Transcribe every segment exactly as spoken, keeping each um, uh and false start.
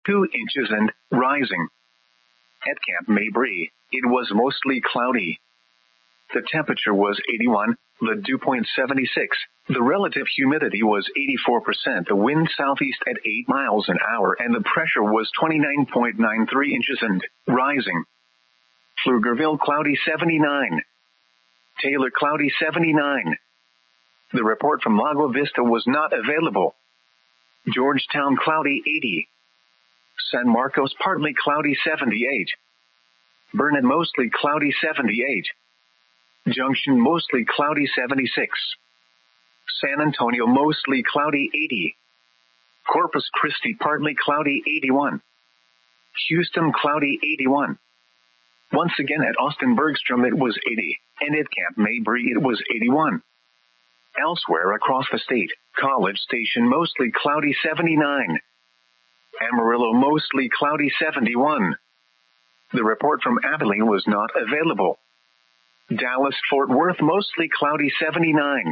two inches and rising. At Camp Mabry, it was mostly cloudy. The temperature was eighty-one, the dew point seventy-six, the relative humidity was eighty-four percent, the wind southeast at eight miles an hour, and the pressure was twenty-nine point nine three inches and rising. Pflugerville cloudy seventy-nine. Taylor cloudy seventy-nine. The report from Lago Vista was not available. Georgetown cloudy eighty. San Marcos partly cloudy seventy-eight. Burnet mostly cloudy seventy-eight. Junction mostly cloudy seventy-six. San Antonio mostly cloudy eighty. Corpus Christi partly cloudy eighty-one. Houston cloudy eighty-one. Once again at Austin Bergstrom it was eighty, and at Camp Mabry it was eighty-one. Elsewhere across the state, College Station mostly cloudy seventy-nine. Amarillo mostly cloudy seventy-one. The report from Abilene was not available. Dallas-Fort Worth mostly cloudy seventy-nine.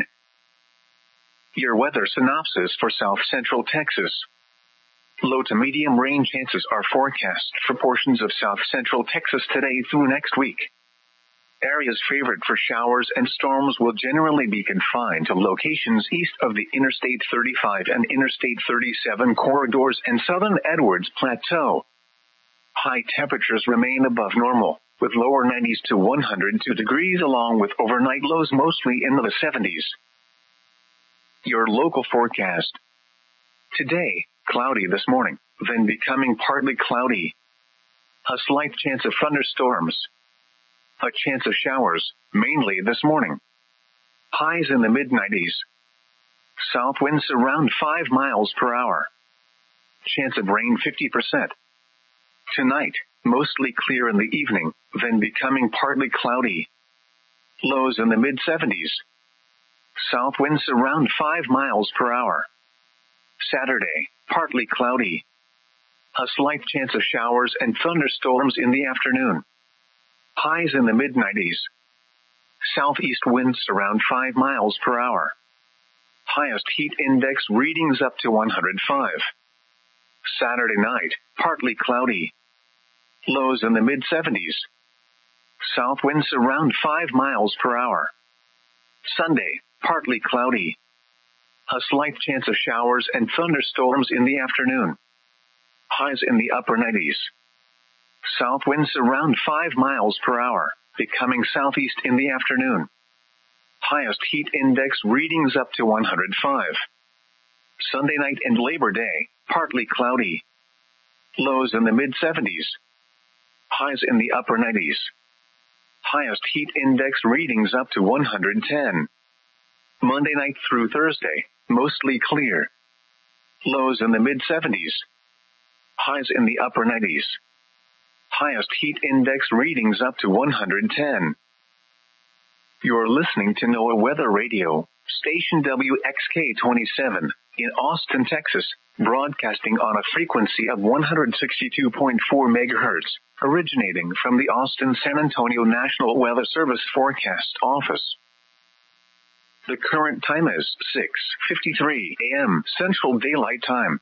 Your weather synopsis for South Central Texas. Low to medium rain chances are forecast for portions of South Central Texas today through next week. Areas favored for showers and storms will generally be confined to locations east of the Interstate thirty-five and Interstate thirty-seven corridors and southern Edwards Plateau. High temperatures remain above normal, with lower nineties to one hundred two degrees along with overnight lows mostly in the seventies. Your local forecast. Today, cloudy this morning, then becoming partly cloudy. A slight chance of thunderstorms. A chance of showers, mainly this morning. Highs in the mid nineties. South winds around five miles per hour. Chance of rain fifty percent. Tonight, mostly clear in the evening, then becoming partly cloudy. Lows in the mid seventies. South winds around five miles per hour. Saturday, partly cloudy. A slight chance of showers and thunderstorms in the afternoon. Highs in the mid nineties. Southeast winds around five miles per hour. Highest heat index readings up to one hundred five. Saturday night, partly cloudy. Lows in the mid seventies. South winds around five miles per hour. Sunday, partly cloudy. A slight chance of showers and thunderstorms in the afternoon. Highs in the upper nineties. South winds around five miles per hour, becoming southeast in the afternoon. Highest heat index readings up to one hundred five. Sunday night and Labor Day, partly cloudy. Lows in the mid seventies. Highs in the upper nineties. Highest heat index readings up to one hundred ten. Monday night through Thursday, mostly clear. Lows in the mid seventies. Highs in the upper nineties. Highest heat index readings up to one hundred ten. You're listening to NOAA Weather Radio, station W X K twenty-seven, in Austin, Texas, broadcasting on a frequency of one hundred sixty-two point four megahertz, originating from the Austin-San Antonio National Weather Service Forecast Office. The current time is six fifty-three a.m. Central Daylight Time.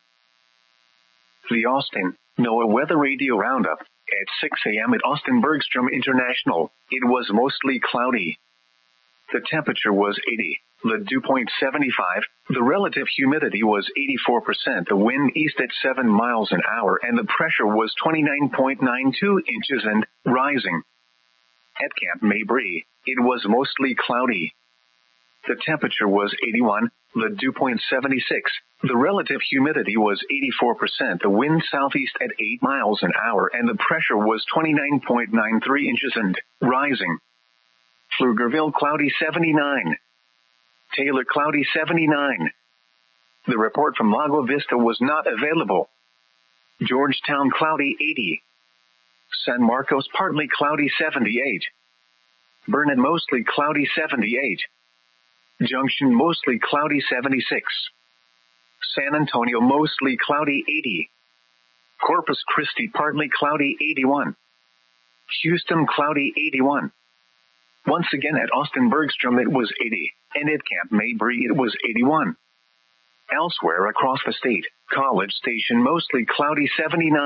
The Austin NOAA Weather Radio Roundup. At six a.m. at Austin Bergstrom International, it was mostly cloudy. The temperature was eighty, the dew point seventy-five, the relative humidity was eighty-four percent, the wind east at seven miles an hour, and the pressure was twenty-nine point nine two inches and rising. At Camp Mabry, it was mostly cloudy. The temperature was eighty-one, the dew point seventy-six, the relative humidity was eighty-four percent, the wind southeast at eight miles an hour, and the pressure was twenty-nine point nine three inches and rising. Pflugerville cloudy seventy-nine. Taylor cloudy seventy-nine. The report from Lago Vista was not available. Georgetown cloudy eighty. San Marcos partly cloudy seventy-eight. Burnet mostly cloudy seventy-eight. Junction mostly cloudy seventy-six. San Antonio mostly cloudy eighty. Corpus Christi partly cloudy eighty-one. Houston cloudy eighty-one. Once again at Austin Bergstrom it was eighty, and at Camp Mabry it was eighty-one. Elsewhere across the state, College Station mostly cloudy seventy-nine.